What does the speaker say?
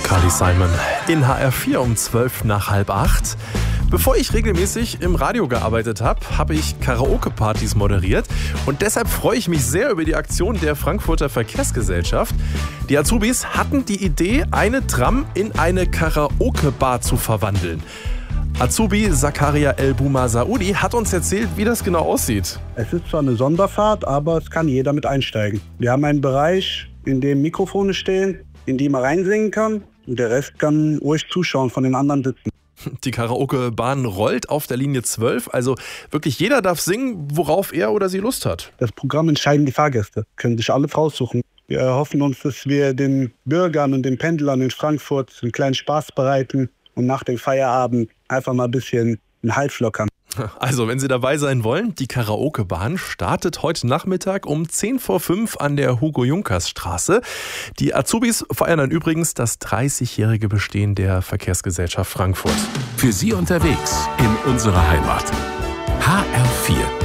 Carly Simon in HR4 um 12 nach halb 8. Bevor ich regelmäßig im Radio gearbeitet habe, habe ich Karaoke-Partys moderiert und deshalb freue ich mich sehr über die Aktion der Frankfurter Verkehrsgesellschaft. Die Azubis hatten die Idee, eine Tram in eine Karaoke-Bar zu verwandeln. Azubi Zakaria El-Bouma Saudi hat uns erzählt, wie das genau aussieht. Es ist zwar eine Sonderfahrt, aber es kann jeder mit einsteigen. Wir haben einen Bereich, in dem Mikrofone stehen, in die man reinsingen kann. Und der Rest kann ruhig zuschauen von den anderen sitzen. Die Karaoke-Bahn rollt auf der Linie 12, also wirklich jeder darf singen, worauf er oder sie Lust hat. Das Programm entscheiden die Fahrgäste, können sich alle raussuchen. Wir erhoffen uns, dass wir den Bürgern und den Pendlern in Frankfurt einen kleinen Spaß bereiten und nach dem Feierabend einfach mal ein bisschen den Hals lockern. Also, wenn Sie dabei sein wollen, die Karaoke-Bahn startet heute Nachmittag um 10 vor 5 an der Hugo-Junkers-Straße. Die Azubis feiern dann übrigens das 30-jährige Bestehen der Verkehrsgesellschaft Frankfurt. Für Sie unterwegs in unserer Heimat. HR4